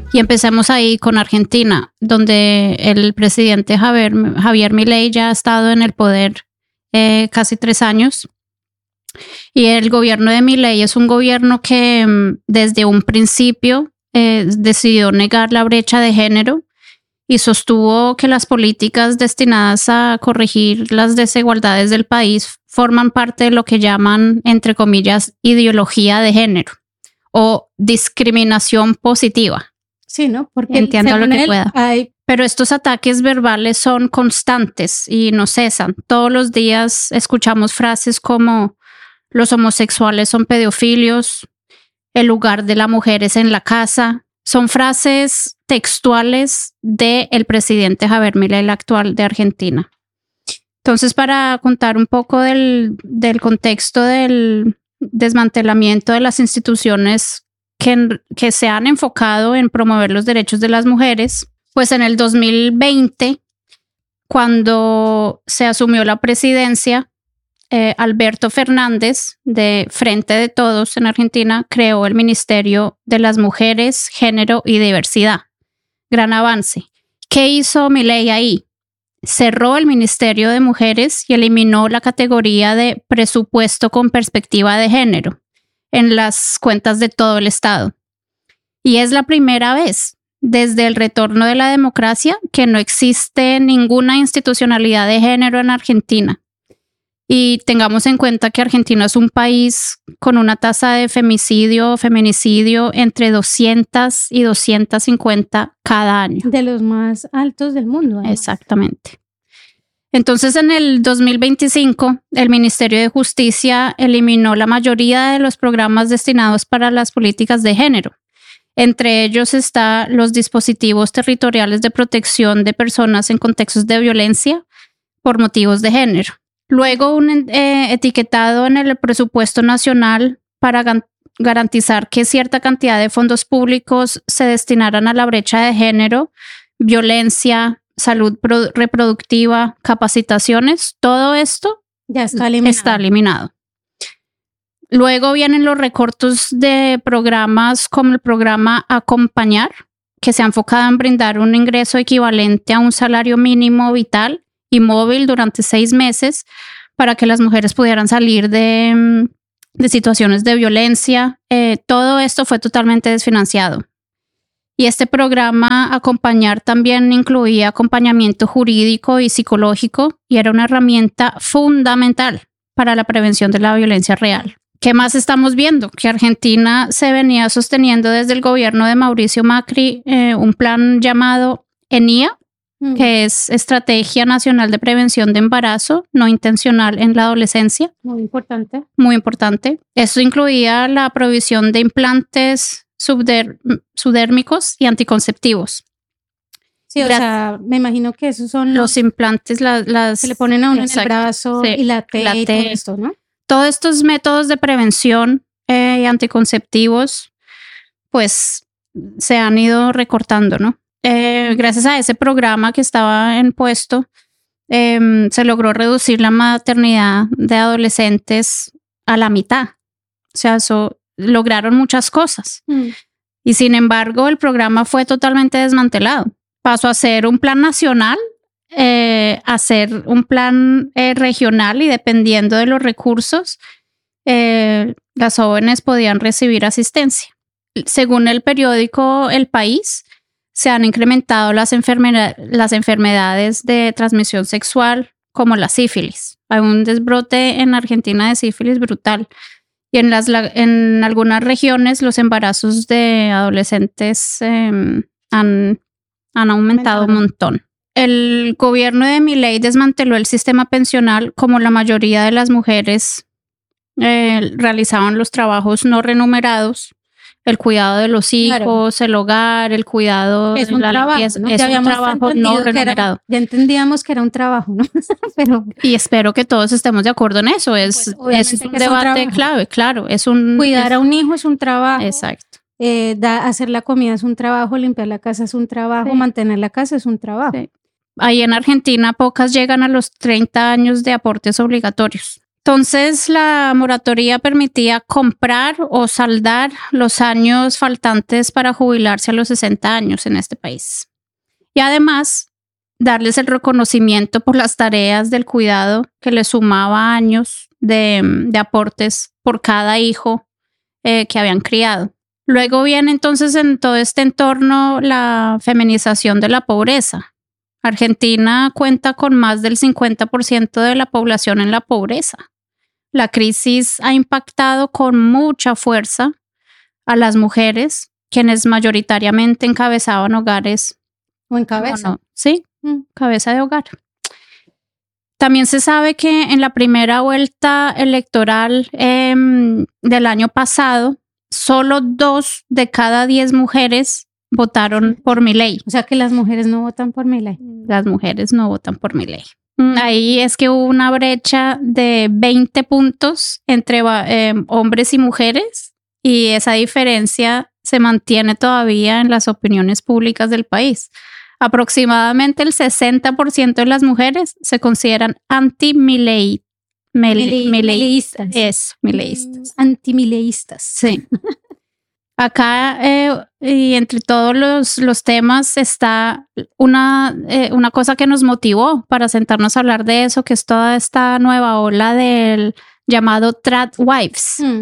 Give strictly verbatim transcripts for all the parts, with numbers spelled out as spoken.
Y empecemos ahí con Argentina, donde el presidente Javier, Javier Milei ya ha estado en el poder eh, casi tres años. Y el gobierno de Milei es un gobierno que desde un principio eh, decidió negar la brecha de género y sostuvo que las políticas destinadas a corregir las desigualdades del país forman parte de lo que llaman, entre comillas, ideología de género o discriminación positiva. Sí, ¿no? Porque entiendo lo que él, pueda. Hay... Pero estos ataques verbales son constantes y no cesan. Todos los días escuchamos frases como los homosexuales son pedófilos, el lugar de la mujer es en la casa. Son frases textuales del presidente Javier Milei, el actual de Argentina. Entonces, para contar un poco del, del contexto del desmantelamiento de las instituciones que, que se han enfocado en promover los derechos de las mujeres, pues en el dos mil veinte, cuando se asumió la presidencia, Eh, Alberto Fernández, de Frente de Todos en Argentina, creó el Ministerio de las Mujeres, Género y Diversidad. Gran avance. ¿Qué hizo Milei ahí? Cerró el Ministerio de Mujeres y eliminó la categoría de presupuesto con perspectiva de género en las cuentas de todo el Estado. Y es la primera vez desde el retorno de la democracia que no existe ninguna institucionalidad de género en Argentina. Y tengamos en cuenta que Argentina es un país con una tasa de femicidio o feminicidio entre doscientos y doscientos cincuenta cada año. De los más altos del mundo. Además. Exactamente. Entonces, en el dos mil veinticinco, el Ministerio de Justicia eliminó la mayoría de los programas destinados para las políticas de género. Entre ellos están los dispositivos territoriales de protección de personas en contextos de violencia por motivos de género. Luego un eh, etiquetado en el presupuesto nacional para gan- garantizar que cierta cantidad de fondos públicos se destinaran a la brecha de género, violencia, salud pro- reproductiva, capacitaciones, todo esto ya está eliminado. está eliminado. Luego vienen los recortes de programas como el programa Acompañar, que se ha enfocado en brindar un ingreso equivalente a un salario mínimo vital y móvil durante seis meses para que las mujeres pudieran salir de, de situaciones de violencia. Eh, todo esto fue totalmente desfinanciado. Y este programa Acompañar también incluía acompañamiento jurídico y psicológico y era una herramienta fundamental para la prevención de la violencia real. ¿Qué más estamos viendo? Que Argentina se venía sosteniendo desde el gobierno de Mauricio Macri eh, un plan llamado ENIA, que es Estrategia Nacional de Prevención de Embarazo No Intencional en la Adolescencia. Muy importante. Muy importante. Esto incluía la provisión de implantes subder- subdérmicos y anticonceptivos. Sí, o Gra- sea, me imagino que esos son los implantes, la, las... se le ponen a uno exacto, en el brazo sí, y la T la y T. todo esto, ¿no? Todos estos métodos de prevención eh, y anticonceptivos, pues, se han ido recortando, ¿no? Eh, gracias a ese programa que estaba en puesto, eh, se logró reducir la maternidad de adolescentes a la mitad. O sea, eso lograron muchas cosas. Mm. Y sin embargo, el programa fue totalmente desmantelado. Pasó a ser un plan nacional, eh, a ser un plan eh, regional y dependiendo de los recursos, eh, las jóvenes podían recibir asistencia. Según el periódico El País, se han incrementado las, enfermedad- las enfermedades de transmisión sexual como la sífilis. Hay un desbrote en Argentina de sífilis brutal. Y en, las, en algunas regiones los embarazos de adolescentes eh, han, han aumentado un montón. El gobierno de Milei desmanteló el sistema pensional como la mayoría de las mujeres eh, realizaban los trabajos no remunerados. El cuidado de los hijos, claro. El hogar, el cuidado es de un la trabajo, limpieza. ¿no? Es un trabajo no remunerado. Era, ya entendíamos que era un trabajo, ¿no? Pero, y espero que todos estemos de acuerdo en eso. Es, pues, es un debate un clave, claro. Es un, Cuidar es, a un hijo es un trabajo. Exacto. Eh, da, hacer la comida es un trabajo, limpiar la casa es un trabajo, sí. Mantener la casa es un trabajo. Sí. Ahí en Argentina pocas llegan a los treinta años de aportes obligatorios. Entonces, la moratoria permitía comprar o saldar los años faltantes para jubilarse a los sesenta años en este país. Y además, darles el reconocimiento por las tareas del cuidado que les sumaba años de, de aportes por cada hijo eh, que habían criado. Luego viene entonces en todo este entorno la feminización de la pobreza. Argentina cuenta con más del cincuenta por ciento de la población en la pobreza. La crisis ha impactado con mucha fuerza a las mujeres, quienes mayoritariamente encabezaban hogares. O en cabeza. No, sí, cabeza de hogar. También se sabe que en la primera vuelta electoral eh, del año pasado, solo dos de cada diez mujeres votaron por Milei. O sea que las mujeres no votan por Milei. Las mujeres no votan por Milei. Ahí es que hubo una brecha de veinte puntos entre eh, hombres y mujeres, y esa diferencia se mantiene todavía en las opiniones públicas del país. Aproximadamente el sesenta por ciento de las mujeres se consideran anti-Milei. Mileístas. Es, mileístas. Antimileístas. Sí. Acá, eh, y entre todos los, los temas, está una, eh, una cosa que nos motivó para sentarnos a hablar de eso, que es toda esta nueva ola del llamado Tradwives. Mm.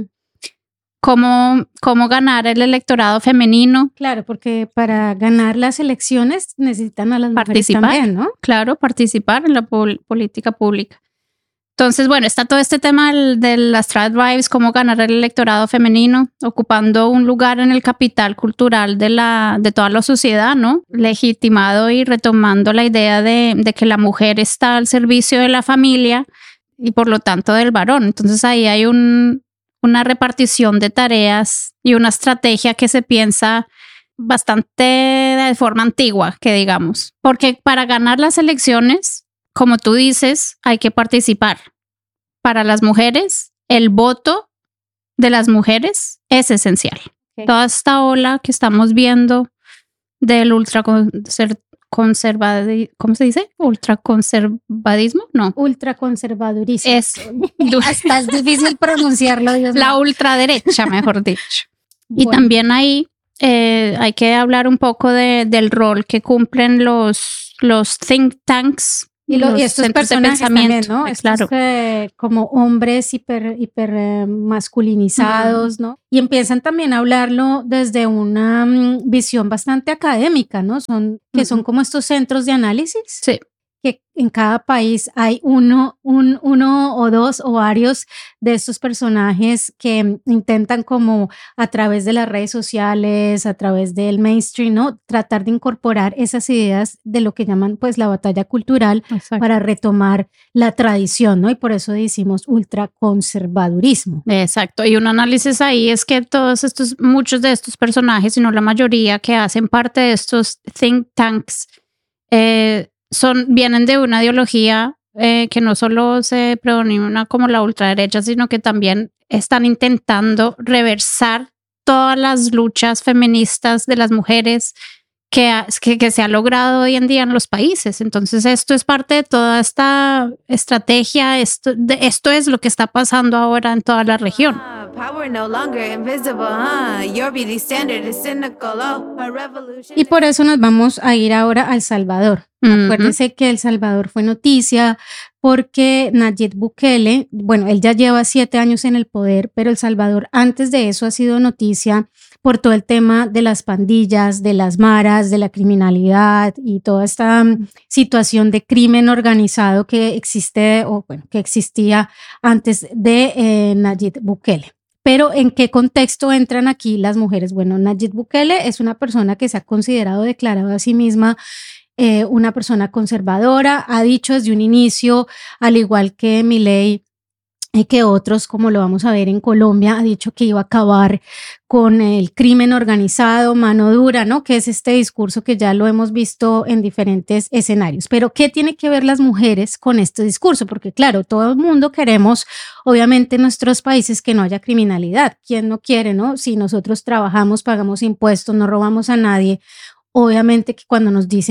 Cómo, cómo ganar el electorado femenino. Claro, porque para ganar las elecciones necesitan a las mujeres participar, también, ¿no? Claro, participar en la pol- política pública. Entonces, bueno, está todo este tema del, de las Tradwives, cómo ganar el electorado femenino, ocupando un lugar en el capital cultural de, la, de toda la sociedad, ¿no? Legitimado y retomando la idea de, de que la mujer está al servicio de la familia y por lo tanto del varón. Entonces ahí hay un, una repartición de tareas y una estrategia que se piensa bastante de forma antigua, que digamos. Porque para ganar las elecciones, como tú dices, hay que participar. Para las mujeres, el voto de las mujeres es esencial. Okay. Toda esta ola que estamos viendo del ultraconservadismo, ¿cómo se dice? ¿Ultraconservadismo? No. Ultraconservadurismo. Es, hasta es difícil pronunciarlo, Dios mío. La ultraderecha, mejor dicho. Bueno. Y también ahí eh, hay que hablar un poco de, del rol que cumplen los, los think tanks. Y, lo, y estos personajes también, ¿no? Es estos, claro. eh, como hombres hiper, hiper eh, masculinizados, uh-huh. ¿no? Y empiezan también a hablarlo desde una um, visión bastante académica, ¿no? Son, que uh-huh. son como estos centros de análisis. Sí. Que en cada país hay uno, un, uno o dos o varios de estos personajes que intentan como a través de las redes sociales, a través del mainstream, ¿no? Tratar de incorporar esas ideas de lo que llaman pues la batalla cultural. Exacto. Para retomar la tradición, ¿no? Y por eso decimos ultraconservadurismo. Exacto. Y un análisis ahí es que todos estos, muchos de estos personajes, si no la mayoría que hacen parte de estos think tanks, eh, Son, vienen de una ideología eh, que no solo se predomina como la ultraderecha, sino que también están intentando reversar todas las luchas feministas de las mujeres que, que, que se ha logrado hoy en día en los países. Entonces esto es parte de toda esta estrategia, esto, de, esto es lo que está pasando ahora en toda la región. Y por eso nos vamos a ir ahora a El Salvador. Uh-huh. Acuérdense que El Salvador fue noticia porque Nayib Bukele, bueno, él ya lleva siete años en el poder, pero El Salvador antes de eso ha sido noticia por todo el tema de las pandillas, de las maras, de la criminalidad y toda esta um, situación de crimen organizado que existe o bueno, que existía antes de eh, Nayib Bukele. Pero ¿en qué contexto entran aquí las mujeres? Bueno, Nayib Bukele es una persona que se ha considerado declarado a sí misma eh, una persona conservadora, ha dicho desde un inicio, al igual que Milei y que otros, como lo vamos a ver en Colombia, ha dicho que iba a acabar con el crimen organizado, mano dura, ¿no? Que es este discurso que ya lo hemos visto en diferentes escenarios. Pero ¿qué tiene que ver las mujeres con este discurso? Porque claro, todo el mundo queremos, obviamente en nuestros países, que no haya criminalidad. ¿Quién no quiere, no? Si nosotros trabajamos, pagamos impuestos, no robamos a nadie, obviamente que cuando nos dicen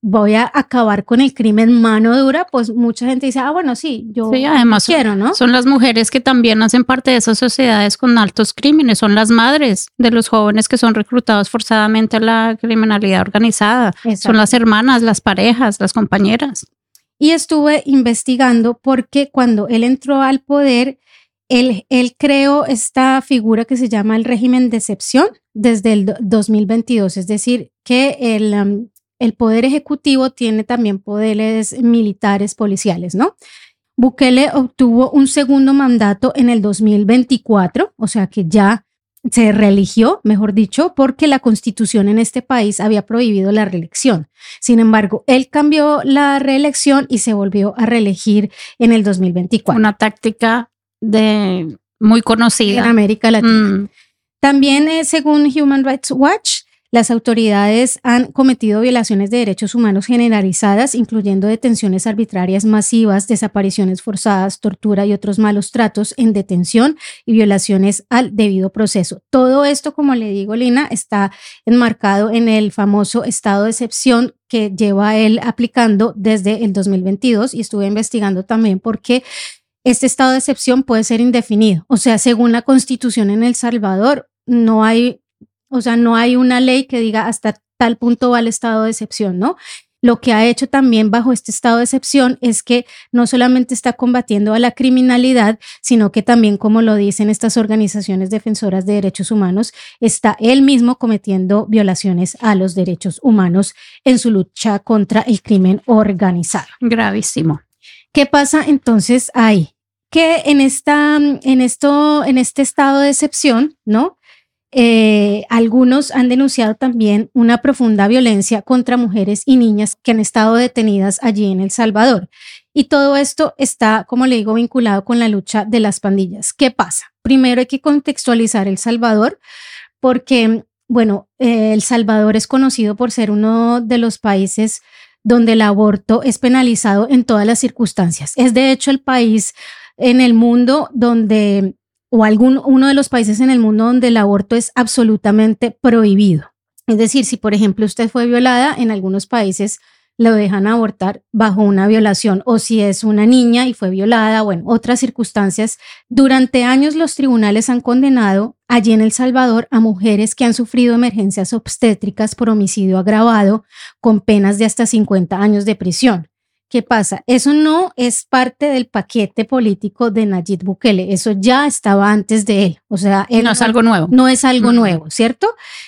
voy a acabar con el crimen mano dura, pues mucha gente dice, ah, bueno, sí, yo sí, además quiero, ¿no? Son las mujeres que también hacen parte de esas sociedades con altos crímenes, son las madres de los jóvenes que son reclutados forzadamente a la criminalidad organizada, exacto, son las hermanas, las parejas, las compañeras. Y estuve investigando porque cuando él entró al poder, él, él creó esta figura que se llama el régimen de excepción desde el dos mil veintidós, es decir, que el... Um, El poder ejecutivo tiene también poderes militares, policiales, ¿no? Bukele obtuvo un segundo mandato en el dos mil veinticuatro, o sea que ya se reeligió, mejor dicho, porque la constitución en este país había prohibido la reelección. Sin embargo, él cambió la reelección y se volvió a reelegir en el dos mil veinticuatro. Una táctica de muy conocida en América Latina. Mm. También, eh, según Human Rights Watch, las autoridades han cometido violaciones de derechos humanos generalizadas, incluyendo detenciones arbitrarias masivas, desapariciones forzadas, tortura y otros malos tratos en detención y violaciones al debido proceso. Todo esto, como le digo, Lina, está enmarcado en el famoso estado de excepción que lleva él aplicando desde el dos mil veintidós, y estuve investigando también por qué este estado de excepción puede ser indefinido. O sea, según la Constitución en El Salvador, no hay... O sea, no hay una ley que diga hasta tal punto va el estado de excepción, ¿no? Lo que ha hecho también bajo este estado de excepción es que no solamente está combatiendo a la criminalidad, sino que también, como lo dicen estas organizaciones defensoras de derechos humanos, está él mismo cometiendo violaciones a los derechos humanos en su lucha contra el crimen organizado. Gravísimo. ¿Qué pasa entonces ahí? Que en, esta, en, esto, en este estado de excepción, ¿no? Eh, algunos han denunciado también una profunda violencia contra mujeres y niñas que han estado detenidas allí en El Salvador. Y todo esto está, como le digo, vinculado con la lucha de las pandillas. ¿Qué pasa? Primero hay que contextualizar El Salvador porque, bueno, eh, El Salvador es conocido por ser uno de los países donde el aborto es penalizado en todas las circunstancias. Es de hecho el país en el mundo donde... o algún, uno de los países en el mundo donde el aborto es absolutamente prohibido. Es decir, si por ejemplo usted fue violada, en algunos países lo dejan abortar bajo una violación, o si es una niña y fue violada, o en otras circunstancias. Durante años los tribunales han condenado allí en El Salvador a mujeres que han sufrido emergencias obstétricas por homicidio agravado con penas de hasta cincuenta años de prisión. ¿Qué pasa? Eso no es parte del paquete político de Nayib Bukele, eso ya estaba antes de él, o sea, él no es algo nuevo. No es algo mm. nuevo, ¿cierto?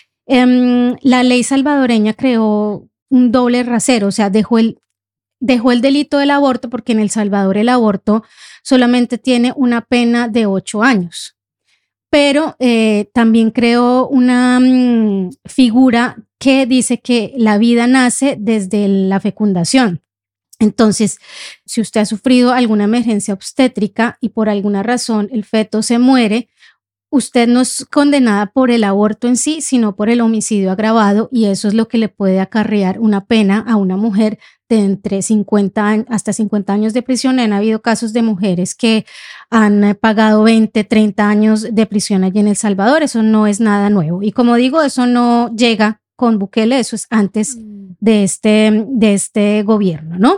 Um, la ley salvadoreña creó un doble rasero, o sea, dejó el, dejó el delito del aborto, porque en El Salvador el aborto solamente tiene una pena de ocho años, pero eh, también creó una um, figura que dice que la vida nace desde la fecundación. Entonces, si usted ha sufrido alguna emergencia obstétrica y por alguna razón el feto se muere, usted no es condenada por el aborto en sí, sino por el homicidio agravado, y eso es lo que le puede acarrear una pena a una mujer de entre cincuenta años, hasta cincuenta años de prisión. Han habido casos de mujeres que han pagado veinte, treinta años de prisión allí en El Salvador. Eso no es nada nuevo. Y como digo, eso no llega con Bukele, eso es antes de este, de este gobierno, ¿no?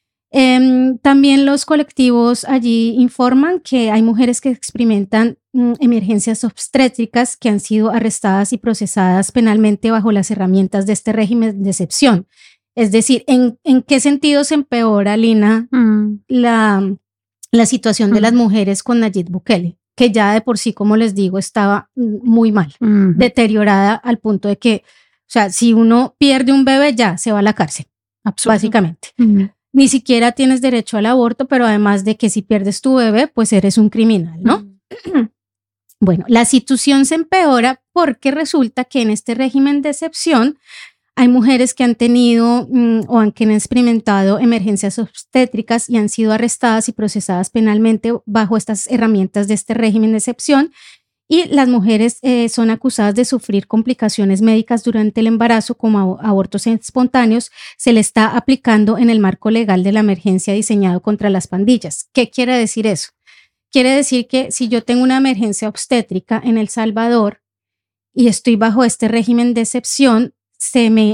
Eh, también los colectivos allí informan que hay mujeres que experimentan mm, emergencias obstétricas que han sido arrestadas y procesadas penalmente bajo las herramientas de este régimen de excepción. Es decir, ¿en, en qué sentido se empeora, Lina, mm. la, la situación mm. de las mujeres con Nayib Bukele? Que ya de por sí, como les digo, estaba muy mal, mm. deteriorada al punto de que, o sea, si uno pierde un bebé ya se va a la cárcel, Absoluto. básicamente. Mm. Ni siquiera tienes derecho al aborto, pero además de que si pierdes tu bebé, pues eres un criminal, ¿no? Mm. Bueno, la situación se empeora porque resulta que en este régimen de excepción hay mujeres que han tenido mm, o han, que han experimentado emergencias obstétricas y han sido arrestadas y procesadas penalmente bajo estas herramientas de este régimen de excepción. Y las mujeres eh, son acusadas de sufrir complicaciones médicas durante el embarazo, como abortos espontáneos. Se le está aplicando en el marco legal de la emergencia diseñado contra las pandillas. ¿Qué quiere decir eso? Quiere decir que si yo tengo una emergencia obstétrica en El Salvador y estoy bajo este régimen de excepción, se me,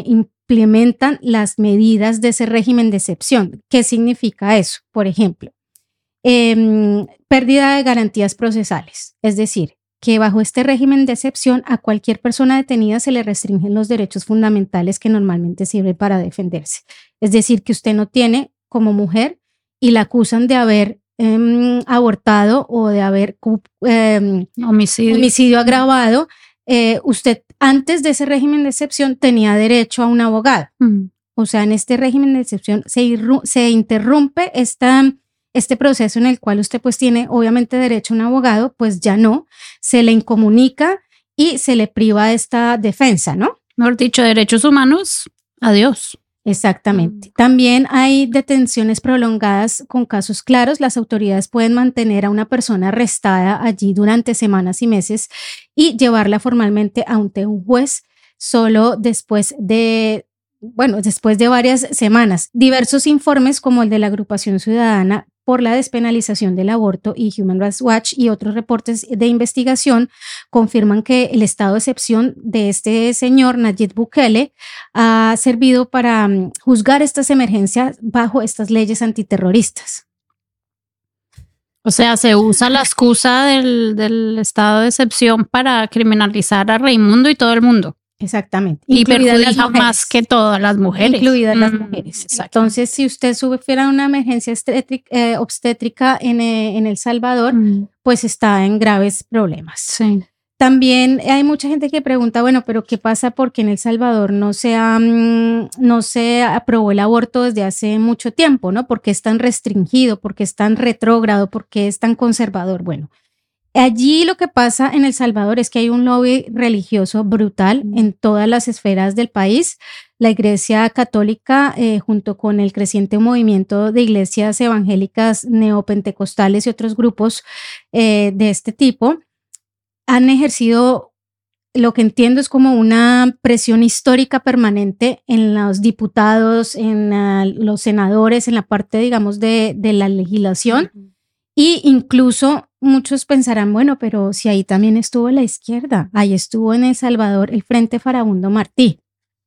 implementan las medidas de ese régimen de excepción. ¿Qué significa eso? Por ejemplo, eh, pérdida de garantías procesales, es decir, que bajo este régimen de excepción a cualquier persona detenida se le restringen los derechos fundamentales que normalmente sirven para defenderse. Es decir, que usted no tiene como mujer y la acusan de haber eh, abortado o de haber eh, homicidio. homicidio agravado, eh, usted antes de ese régimen de excepción tenía derecho a un abogado. Mm. O sea, en este régimen de excepción se, irru- se interrumpe esta... este proceso en el cual usted pues tiene obviamente derecho a un abogado, pues ya no, se le incomunica y se le priva de esta defensa, ¿no? Mejor dicho, derechos humanos, adiós. Exactamente. Mm. También hay detenciones prolongadas con casos claros. Las autoridades pueden mantener a una persona arrestada allí durante semanas y meses y llevarla formalmente ante un juez solo después de bueno, después de varias semanas. Diversos informes como el de la Agrupación Ciudadana por la Despenalización del Aborto y Human Rights Watch y otros reportes de investigación confirman que el estado de excepción de este señor Nayib Bukele ha servido para um, juzgar estas emergencias bajo estas leyes antiterroristas. O sea, se usa la excusa del, del estado de excepción para criminalizar a Raimundo y todo el mundo. Exactamente. Y perjudica más que todas las mujeres. Incluidas mm, las mujeres. Exacto. Entonces, si usted sufriera una emergencia eh, obstétrica en, eh, en El Salvador, mm. pues está en graves problemas. Sí. También hay mucha gente que pregunta, bueno, pero ¿qué pasa porque en El Salvador no se, ha, no se aprobó el aborto desde hace mucho tiempo, ¿no? ¿Por qué es tan restringido? ¿Por qué es tan retrógrado? ¿Por qué es tan conservador? Bueno, allí lo que pasa en El Salvador es que hay un lobby religioso brutal en todas las esferas del país. La Iglesia Católica, eh, junto con el creciente movimiento de iglesias evangélicas neopentecostales y otros grupos eh, de este tipo, han ejercido lo que entiendo es como una presión histórica permanente en los diputados, en uh, los senadores, en la parte, digamos, de, de la legislación. Uh-huh. Y incluso muchos pensarán, bueno, pero si ahí también estuvo la izquierda, ahí estuvo en El Salvador el Frente Farabundo Martí,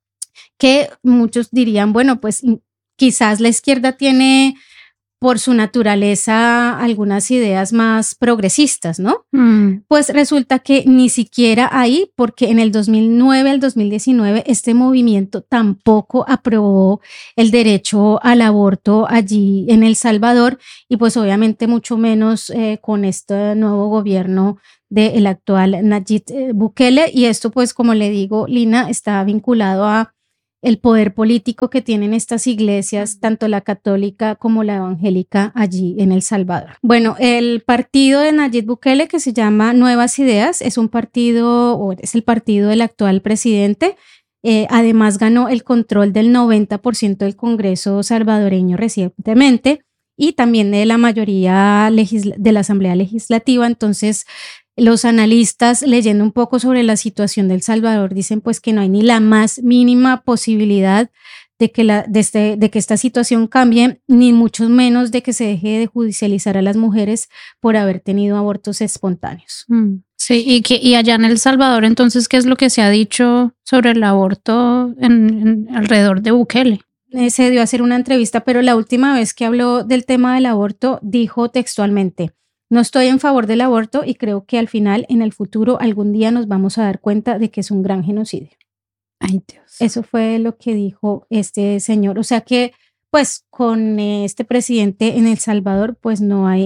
que muchos dirían, bueno, pues quizás la izquierda tiene por su naturaleza algunas ideas más progresistas, ¿no? Mm. Pues resulta que ni siquiera ahí, porque en el dos mil nueve al dos mil diecinueve este movimiento tampoco aprobó el derecho al aborto allí en El Salvador y pues obviamente mucho menos eh, con este nuevo gobierno del actual Nayib Bukele, y esto pues como le digo, Lina, está vinculado a el poder político que tienen estas iglesias, tanto la católica como la evangélica allí en El Salvador. Bueno, el partido de Nayib Bukele, que se llama Nuevas Ideas, es un partido, o es el partido del actual presidente. Eh, además ganó el control del noventa por ciento del Congreso salvadoreño recientemente y también de la mayoría legisl- de la Asamblea Legislativa. Entonces, los analistas, leyendo un poco sobre la situación de El Salvador, dicen pues que no hay ni la más mínima posibilidad de que, la, de, este, de que esta situación cambie, ni mucho menos de que se deje de judicializar a las mujeres por haber tenido abortos espontáneos. Mm, sí, y, que, y allá en El Salvador, entonces, ¿qué es lo que se ha dicho sobre el aborto en, en, alrededor de Bukele? Eh, se dio a hacer una entrevista, pero la última vez que habló del tema del aborto dijo textualmente: no estoy en favor del aborto y creo que al final, en el futuro, algún día nos vamos a dar cuenta de que es un gran genocidio. Ay, Dios. Eso fue lo que dijo este señor. O sea que, pues, con este presidente en El Salvador, pues no hay...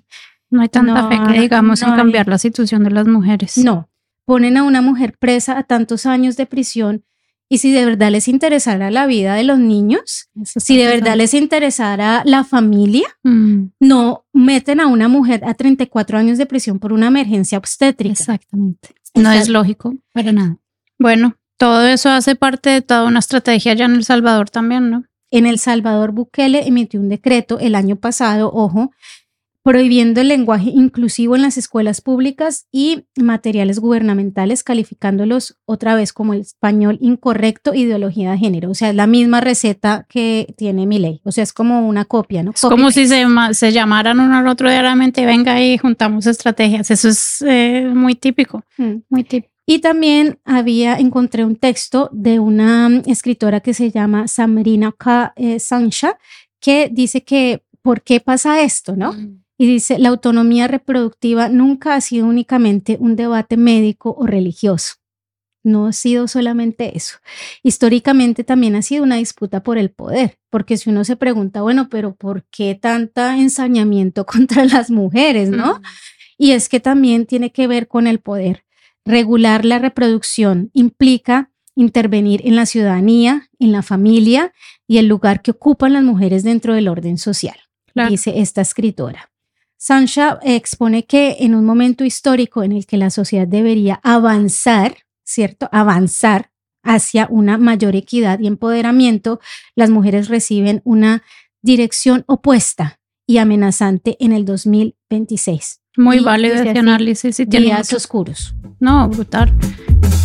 No hay tanta no, fe que digamos no en cambiar hay, la situación de las mujeres. No. Ponen a una mujer presa a tantos años de prisión. Y si de verdad les interesara la vida de los niños, si de verdad les interesara la familia, mm. no meten a una mujer a treinta y cuatro años de prisión por una emergencia obstétrica. Exactamente. No Exacto. Es lógico para nada. Bueno, todo eso hace parte de toda una estrategia allá en El Salvador también, ¿no? En El Salvador, Bukele emitió un decreto el año pasado, ojo, prohibiendo el lenguaje inclusivo en las escuelas públicas y materiales gubernamentales, calificándolos otra vez como el español incorrecto, ideología de género. O sea, es la misma receta que tiene Milei. O sea, es como una copia, ¿no? Es Copy como paste. Si se, se llamaran uno al otro diariamente, venga y juntamos estrategias. Eso es eh, muy típico, mm. muy típico. Y también había, encontré un texto de una escritora que se llama Samarina K. Eh, Sansha, que dice que, ¿por qué pasa esto, no? Mm. Y dice, la autonomía reproductiva nunca ha sido únicamente un debate médico o religioso. No ha sido solamente eso. Históricamente también ha sido una disputa por el poder, porque si uno se pregunta, bueno, pero ¿por qué tanta ensañamiento contra las mujeres, no? Mm. Y es que también tiene que ver con el poder. Regular la reproducción implica intervenir en la ciudadanía, en la familia y el lugar que ocupan las mujeres dentro del orden social, claro. Dice esta escritora. Sansha expone que en un momento histórico en el que la sociedad debería avanzar, ¿cierto? Avanzar hacia una mayor equidad y empoderamiento, las mujeres reciben una dirección opuesta y amenazante en el dos mil veintiséis. Muy válido ese análisis. Y días oscuros. No, brutal.